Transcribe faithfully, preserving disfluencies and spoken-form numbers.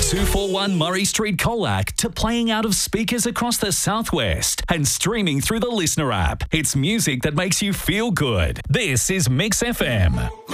two forty-one Murray Street, Colac, to playing out of speakers across the southwest and streaming through the Listener app. It's music that makes you feel good. This is Mix F M.